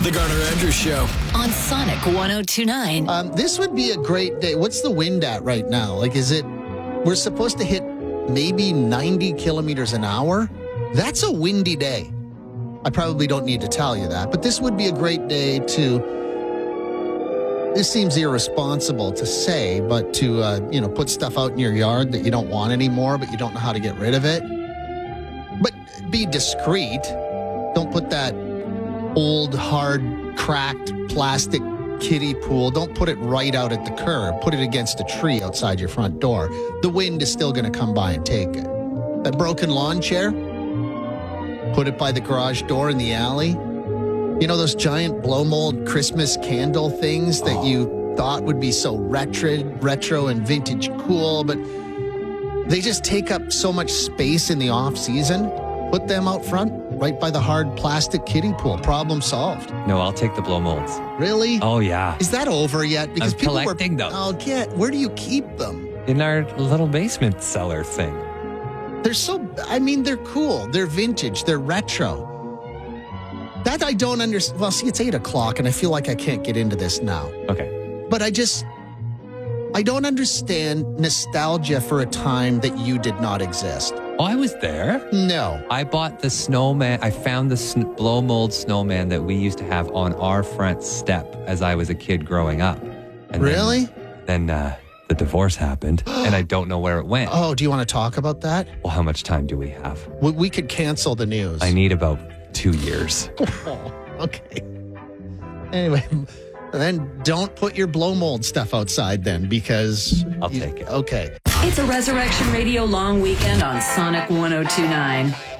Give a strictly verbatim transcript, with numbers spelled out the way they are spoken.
The Garner Andrews Show on Sonic one oh two point nine. Um, this would be a great day. What's the wind at right now? Like, is it, we're supposed to hit maybe ninety kilometers an hour? That's a windy day. I probably don't need to tell you that, but this would be a great day to, this seems irresponsible to say, but to, uh, you know, put stuff out in your yard that you don't want anymore, but you don't know how to get rid of it. But be discreet. Don't put that old, hard, cracked plastic kiddie pool. Don't put it right out at the curb. Put it against a tree outside your front door. The wind is still going to come by and take it. That broken lawn chair, put it by the garage door in the alley. You know those giant blow mold Christmas candle things that oh. you thought would be so retro, retro and vintage cool, but they just take up so much space in the off season. Put them out front, right by the hard plastic kiddie pool. Problem solved. No, I'll take the blow molds. Really? Oh, yeah. Is that over yet? Because I'm people collecting were, them. Oh, get. Where do you keep them? In our little basement cellar thing. They're so, I mean, they're cool. They're vintage. They're retro. That I don't understand. Well, see, it's eight o'clock, and I feel like I can't get into this now. Okay. But I just, I don't understand nostalgia for a time that you did not exist. Oh, I was there. No. I bought the snowman. I found the sn- blow mold snowman that we used to have on our front step as I was a kid growing up. And really? Then, then uh, the divorce happened, and I don't know where it went. Oh, do you want to talk about that? Well, how much time do we have? We, we could cancel the news. I need about two years. Oh, okay. Anyway, then don't put your blow mold stuff outside then, because... I'll you, take it. Okay. It's a Resurrection Radio long weekend on Sonic one oh two point nine.